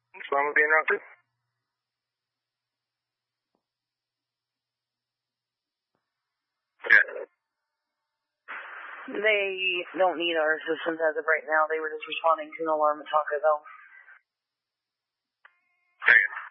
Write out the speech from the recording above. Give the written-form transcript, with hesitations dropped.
Someone being routed? Yeah. They don't need our assistance as of right now. They were just responding to an alarm at Taco Bell. Okay.